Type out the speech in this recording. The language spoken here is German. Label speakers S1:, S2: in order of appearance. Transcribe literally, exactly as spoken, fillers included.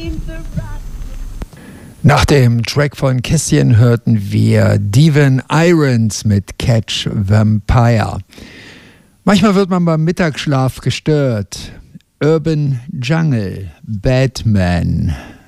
S1: Nach dem Track von Kässchen hörten wir Devon Irons mit Catch Vampire. Manchmal wird man beim Mittagsschlaf gestört. Urban Jungle, Batman.